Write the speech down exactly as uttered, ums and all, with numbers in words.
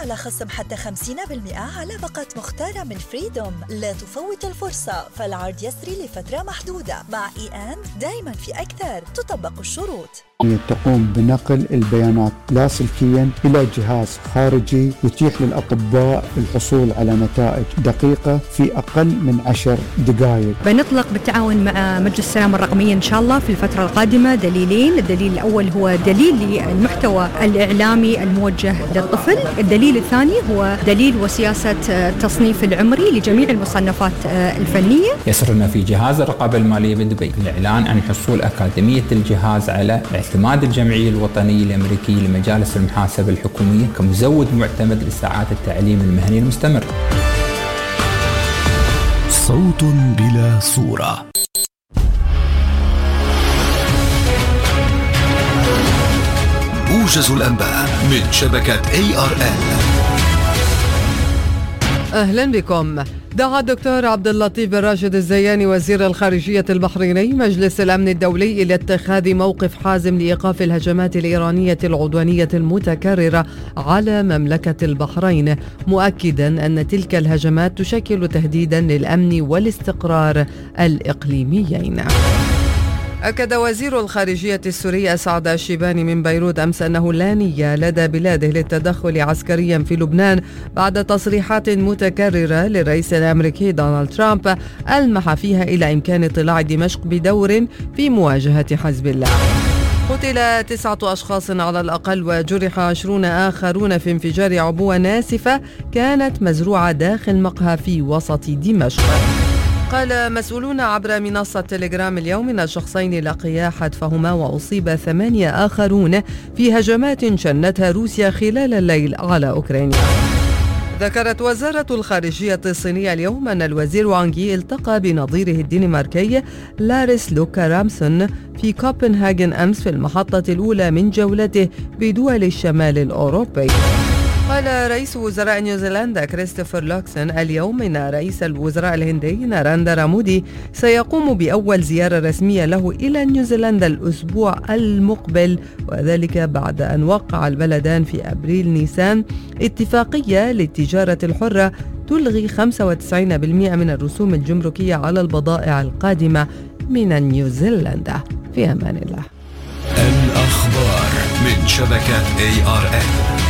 على خصم حتى خمسين بالمئة على باقة مختارة من فريدوم. لا تفوت الفرصة، فالعرض يسري لفترة محدودة. مع إي أند دايما في أكثر، تطبق الشروط. تقوم بنقل البيانات لاسلكيا إلى جهاز خارجي يتيح للأطباء الحصول على نتائج دقيقة في أقل من عشر دقائق. بنطلق بالتعاون مع مجلس السلامة الرقمية إن شاء الله في الفترة القادمة دليلين. الدليل الأول هو دليل للمحتوى الإعلامي الموجه للطفل. الدليل الثاني هو دليل وسياسة التصنيف العمري لجميع المصنفات الفنية. يسرنا في جهاز الرقابة المالية بدبي الإعلان عن حصول أكاديمية الجهاز على اعتماد الجمعية الوطنية الأمريكية لمجالس المحاسبة الحكومية كمزود معتمد لساعات التعليم المهني المستمر. صوت بلا صورة. موجز الأنباء من شبكة إيه آر إل. أهلا بكم. دعا الدكتور عبد اللطيف بن راشد الزياني وزير الخارجية البحريني مجلس الأمن الدولي إلى اتخاذ موقف حازم لإيقاف الهجمات الإيرانية العدوانية المتكررة على مملكة البحرين، مؤكدا أن تلك الهجمات تشكل تهديدا للأمن والاستقرار الإقليميين. أكد وزير الخارجية السوري أسعد الشيباني من بيروت أمس أنه لا نية لدى بلاده للتدخل عسكريا في لبنان بعد تصريحات متكررة للرئيس الأمريكي دونالد ترامب ألمح فيها إلى إمكان اطلاع دمشق بدور في مواجهة حزب الله. قتل تسعة أشخاص على الأقل وجرح عشرون آخرون في انفجار عبوة ناسفة كانت مزروعة داخل مقهى في وسط دمشق. قال مسؤولون عبر منصة تليجرام اليوم إن الشخصين لقيا حتفهما وأصيب ثمانية آخرون في هجمات شنتها روسيا خلال الليل على أوكرانيا. ذكرت وزارة الخارجية الصينية اليوم أن الوزير وانغ يي التقى بنظيره الدنماركي لاريس لوكا رامسون في كوبنهاغن أمس في المحطة الأولى من جولته بدول الشمال الأوروبي. قال رئيس وزراء نيوزيلندا كريستوفر لوكسون اليوم إن رئيس الوزراء الهندي ناراندرا مودي سيقوم بأول زيارة رسمية له إلى نيوزيلندا الأسبوع المقبل، وذلك بعد أن وقع البلدان في أبريل نيسان اتفاقية للتجارة الحرة تلغي خمسة وتسعين بالمئة من الرسوم الجمركية على البضائع القادمة من نيوزيلندا. في أمان الله. الأخبار من شبكة إيه آر إل.